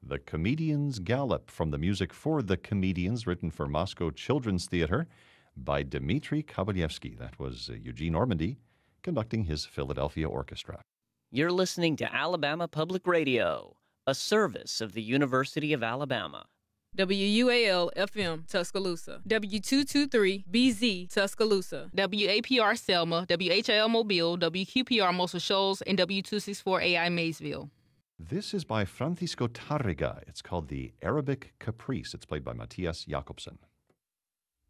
The Comedians' Galop from the music for The Comedians, written for Moscow Children's Theater by Dmitri Kabalevsky. That was Eugene Ormandy conducting his Philadelphia Orchestra. You're listening to Alabama Public Radio, a service of the University of Alabama. WUAL-FM, Tuscaloosa. W223-BZ, Tuscaloosa. WAPR Selma, WHIL Mobile, WQPR Muscle Shoals, and W264AI Maysville. This is by Francisco Tarrega. It's called the Arabic Caprice. It's played by Matthias Jakobsen.